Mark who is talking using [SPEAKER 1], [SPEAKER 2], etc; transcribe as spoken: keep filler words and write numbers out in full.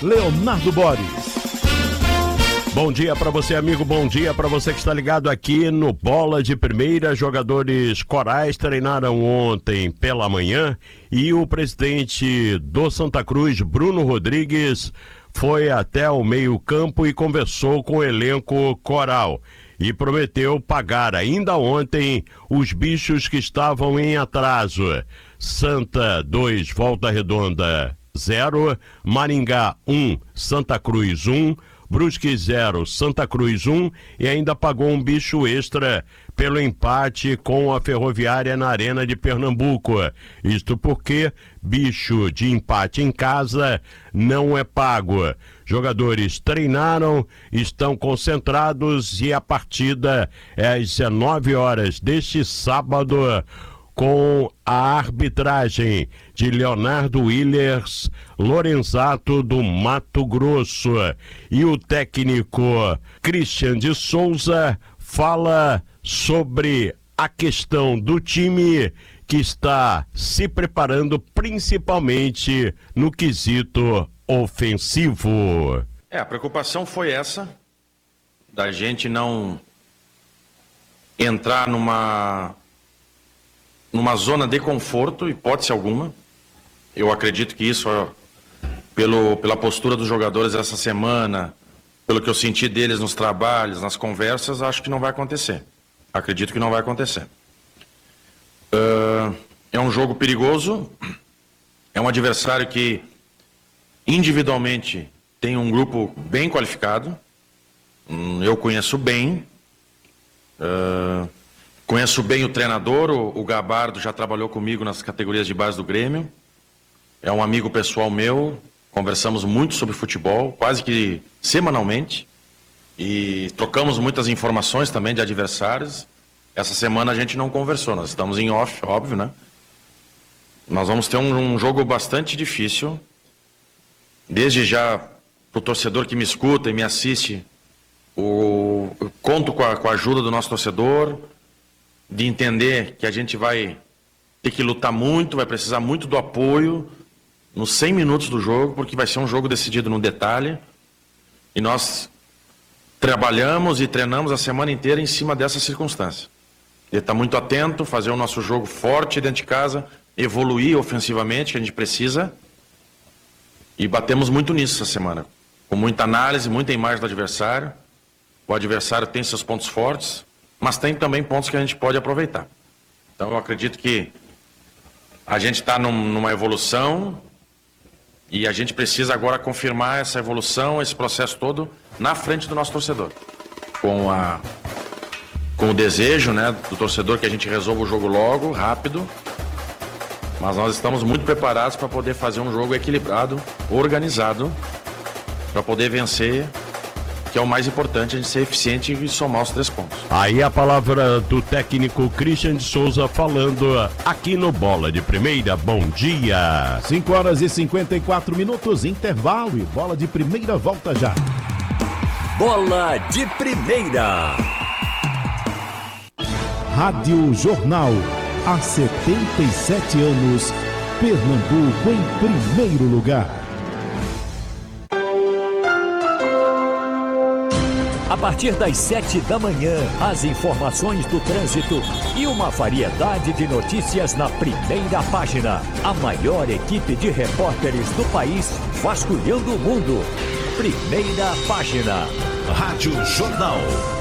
[SPEAKER 1] Leonardo Boris.
[SPEAKER 2] Bom dia para você, amigo, bom dia para você que está ligado aqui no Bola de Primeira. Jogadores corais treinaram ontem pela manhã e o presidente do Santa Cruz, Bruno Rodrigues, foi até o meio-campo e conversou com o elenco coral e prometeu pagar ainda ontem os bichos que estavam em atraso. Santa dois, Volta Redonda zero, Maringá um, Santa Cruz um, Brusque zero, Santa Cruz um e ainda pagou um bicho extra pelo empate com a Ferroviária na Arena de Pernambuco. Isto porque bicho de empate em casa não é pago. Jogadores treinaram, estão concentrados e a partida é às dezenove horas deste sábado, com a arbitragem de Leonardo Willers Lorenzato do Mato Grosso. E o técnico Christian de Souza fala sobre a questão do time que está se preparando principalmente no quesito ofensivo.
[SPEAKER 3] É, a preocupação foi essa, da gente não entrar numa... numa zona de conforto, hipótese alguma. Eu acredito que isso, ó, pelo, pela postura dos jogadores essa semana, pelo que eu senti deles nos trabalhos, nas conversas, acho que não vai acontecer. Acredito que não vai acontecer. Uh, é um jogo perigoso, é um adversário que individualmente tem um grupo bem qualificado, hum, eu conheço bem, uh, Conheço bem o treinador, o, o Gabardo já trabalhou comigo nas categorias de base do Grêmio. É um amigo pessoal meu, conversamos muito sobre futebol, quase que semanalmente. E trocamos muitas informações também de adversários. Essa semana a gente não conversou, nós estamos em off, óbvio, né? Nós vamos ter um, um jogo bastante difícil. Desde já, para o torcedor que me escuta e me assiste, o, eu conto com a, com a ajuda do nosso torcedor, de entender que a gente vai ter que lutar muito, vai precisar muito do apoio nos cem minutos do jogo, porque vai ser um jogo decidido no detalhe. E nós trabalhamos e treinamos a semana inteira em cima dessa circunstância. De estar muito atento, fazer o nosso jogo forte dentro de casa, evoluir ofensivamente, que a gente precisa. E batemos muito nisso essa semana, com muita análise, muita imagem do adversário. O adversário tem seus pontos fortes, mas tem também pontos que a gente pode aproveitar. Então eu acredito que a gente está num, numa evolução e a gente precisa agora confirmar essa evolução, esse processo todo na frente do nosso torcedor. Com, a, com o desejo, né, do torcedor que a gente resolva o jogo logo, rápido, mas nós estamos muito preparados para poder fazer um jogo equilibrado, organizado, para poder vencer, que é o mais importante, a gente ser eficiente e somar os três pontos.
[SPEAKER 2] Aí a palavra do técnico Christian de Souza falando aqui no Bola de Primeira. Bom dia!
[SPEAKER 1] cinco horas e cinquenta e quatro minutos, intervalo, e Bola de Primeira volta já.
[SPEAKER 4] Bola de Primeira.
[SPEAKER 1] Rádio Jornal, há setenta e sete anos, Pernambuco em primeiro lugar.
[SPEAKER 4] A partir das sete da manhã, as informações do trânsito e uma variedade de notícias na primeira página. A maior equipe de repórteres do país vasculhando o mundo. Primeira página. Rádio Jornal.